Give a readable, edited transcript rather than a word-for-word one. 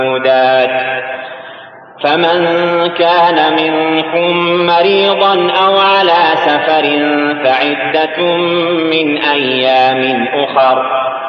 معدودات. فمن كان منكم مريضا أو على سفر فعدة من أيام أخر